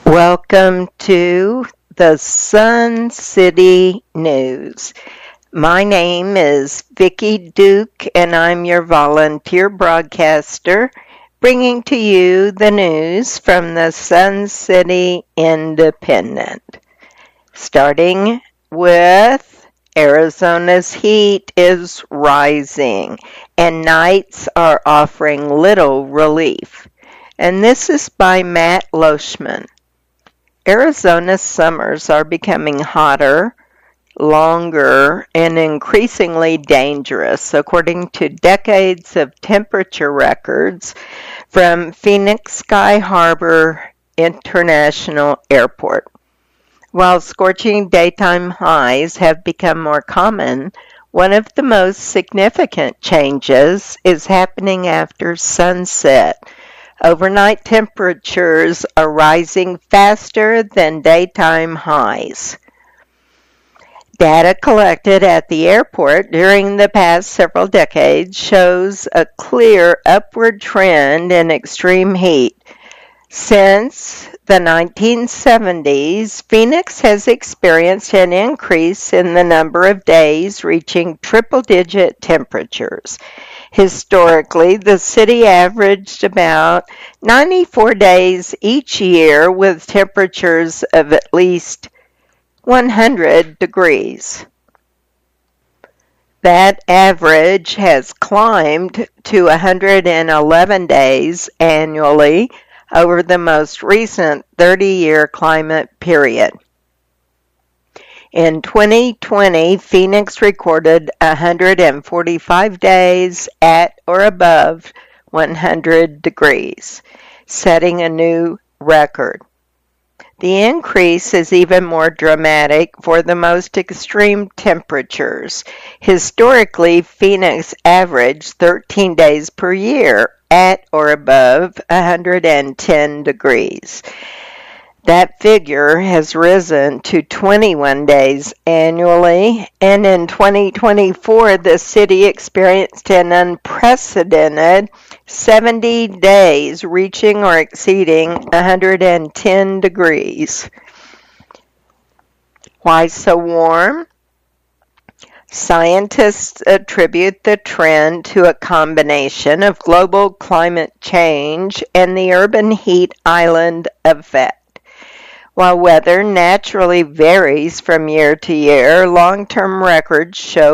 Welcome to the Sun City News. My name is Vicki Duke and I'm your volunteer broadcaster, bringing to you the news from the Sun City Independent. Starting with Arizona's heat is rising and nights are offering little relief. And this is by Matt Loschman. Arizona's summers are becoming hotter, longer, and increasingly dangerous, according to decades of temperature records from Phoenix Sky Harbor International Airport. While scorching daytime highs have become more common, one of the most significant changes is happening after sunset. Overnight temperatures are rising faster than daytime highs. Data collected at the airport during the past several decades shows a clear upward trend in extreme heat. Since the 1970s, Phoenix has experienced an increase in the number of days reaching triple-digit temperatures. Historically, the city averaged about 94 days each year with temperatures of at least 100 degrees. That average has climbed to 111 days annually over the most recent 30-year climate period. In 2020, Phoenix recorded 145 days at or above 100 degrees, setting a new record. The increase is even more dramatic for the most extreme temperatures. Historically, Phoenix averaged 13 days per year at or above 110 degrees. That figure has risen to 21 days annually, and in 2024, the city experienced an unprecedented 70 days reaching or exceeding 110 degrees. Why so warm? Scientists attribute the trend to a combination of global climate change and the urban heat island effect. While weather naturally varies from year to year, long-term records show